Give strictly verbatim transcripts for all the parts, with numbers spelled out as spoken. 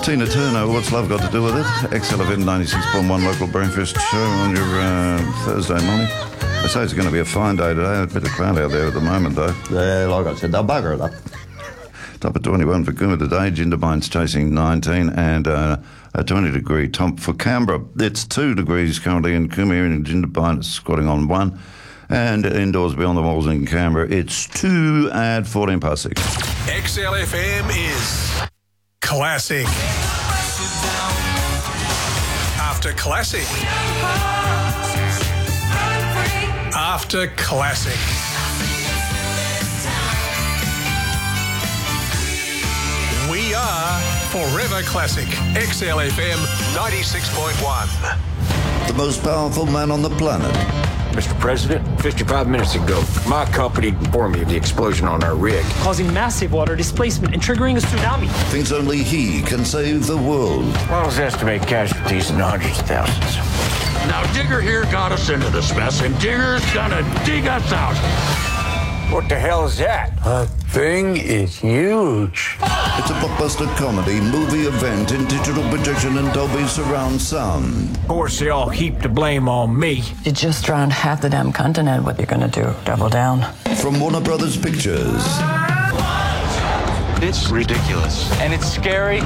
Tina Turner, what's love got to do with it? X L F M ninety-six point one local breakfast show on your uh, Thursday morning. They say it's going to be a fine day today. A bit of cloud out there at the moment, though. Yeah, like I said, they'll bugger it up. Top of twenty-one for Cooma today. Jindabyne's chasing nineteen and uh, a twenty degree top for Canberra. It's two degrees currently in Cooma. Here in Jindabyne, it's squatting on one. And indoors beyond the walls in Canberra, it's two at fourteen past six. X L F M is classic. After classic. After classic. We are Forever Classic. X L F M ninety-six point one. The most powerful man on the planet. Mister President, fifty-five minutes ago, my company informed me of the explosion on our rig. Causing massive water displacement and triggering a tsunami. Thinks only he can save the world. Models estimate casualties in the hundreds of thousands. Now, Digger here got us into this mess, and Digger's gonna dig us out. What the hell is that? That thing is huge. It's a blockbuster comedy movie event in digital projection and Dolby surround sound. Of course, they all heap the blame on me. You just drowned half the damn continent. What you gonna do? Double down? From Warner Brothers Pictures. It's ridiculous. And it's scary.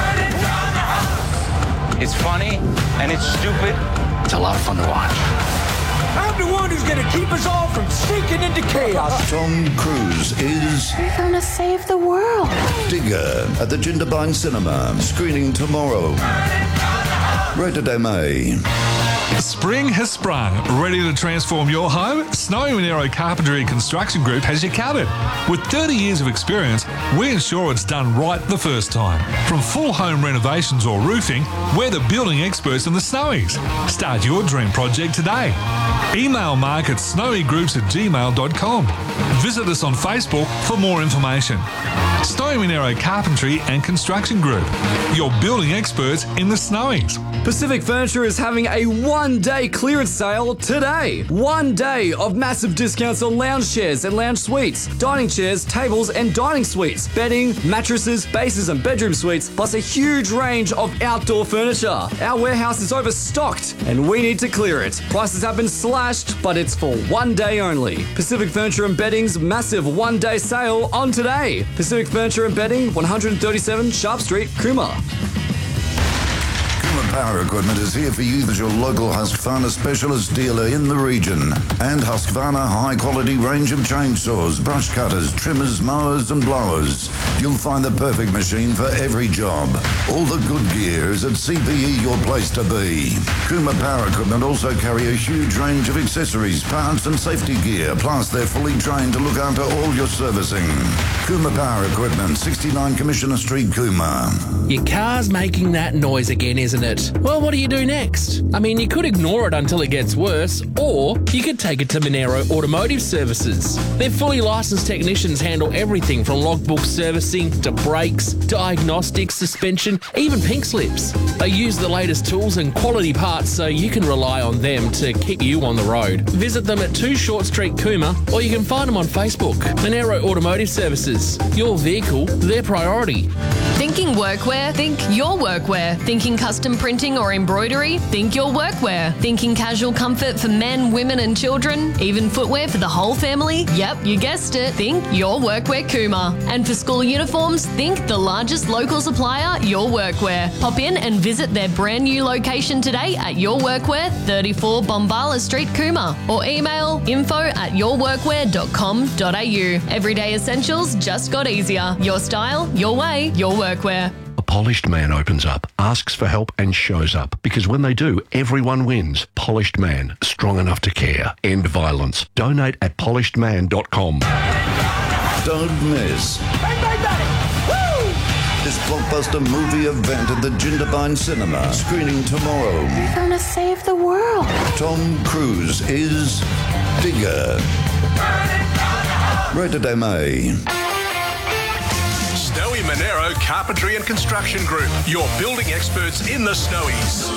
It's funny. And it's stupid. It's a lot of fun to watch. I'm the one who's gonna keep us all from sinking into chaos. Tom Cruise is... We're gonna save the world. Digger at the Jindabyne Cinema. Screening tomorrow. Rated M A. Spring has sprung. Ready to transform your home? Snowy Monero Carpentry and Construction Group has you covered. With thirty years of experience, we ensure it's done right the first time. From full home renovations or roofing, we're the building experts in the Snowies. Start your dream project today. Email mark at snowygroups at gmail dot com. Visit us on Facebook for more information. Snowy Monero Carpentry and Construction Group, your building experts in the Snowies. Pacific Furniture is having a one-day clearance sale today. One day of massive discounts on lounge chairs and lounge suites, dining chairs, tables and dining suites, bedding, mattresses, bases and bedroom suites, plus a huge range of outdoor furniture. Our warehouse is overstocked and we need to clear it. Prices have been slashed, but it's for one day only. Pacific Furniture and Bedding's massive one-day sale on today. Pacific Furniture and Bedding, one thirty-seven Sharp Street, Cooma. Power Equipment is here for you as your local Husqvarna specialist dealer in the region. And Husqvarna high-quality range of chainsaws, brush cutters, trimmers, mowers and blowers. You'll find the perfect machine for every job. All the good gear is at C P E, your place to be. Cooma Power Equipment also carry a huge range of accessories, parts and safety gear, plus they're fully trained to look after all your servicing. Cooma Power Equipment, sixty-nine Commissioner Street, Cooma. Your car's making that noise again, isn't it? Well, what do you do next? I mean, you could ignore it until it gets worse, or you could take it to Monero Automotive Services. Their fully licensed technicians handle everything from logbook servicing to brakes, diagnostics, suspension, even pink slips. They use the latest tools and quality parts so you can rely on them to keep you on the road. Visit them at two Short Street, Cooma, or you can find them on Facebook. Monero Automotive Services. Your vehicle, their priority. Thinking workwear? Think your workwear. Thinking custom printing or embroidery? Think your workwear. Thinking casual comfort for men, women and children? Even footwear for the whole family? Yep, you guessed it. Think your workwear Cooma. And for school uniforms, think the largest local supplier, Your Workwear. Pop in and visit their brand new location today at Your Workwear, thirty-four Bombala Street, Cooma. Or email info at yourworkwear dot com dot a u. Everyday essentials just got easier. Your style, your way, your workwear. A polished man opens up, asks for help and shows up. Because when they do, everyone wins. Polished Man, strong enough to care. End violence. Donate at polished man dot com. Don't miss Bang, bang, bang! Woo! this blockbuster movie event at the Jindabyne Cinema. Screening tomorrow. We're gonna save the world. Tom Cruise is Digger. Rated M A. Snowy Monero Carpentry and Construction Group, your building experts in the Snowies.